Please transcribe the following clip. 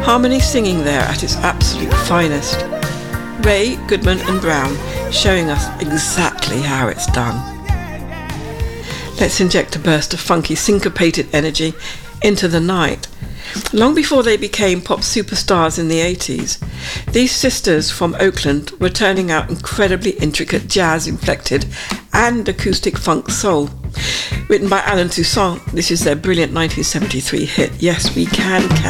Harmony singing there at its absolute finest. Ray, Goodman and Brown showing us exactly how it's done. Let's inject a burst of funky syncopated energy into the night. Long before they became pop superstars in the 80s, these sisters from Oakland were turning out incredibly intricate jazz-inflected and acoustic funk soul. Written by Alan Toussaint, this is their brilliant 1973 hit, Yes We Can Can.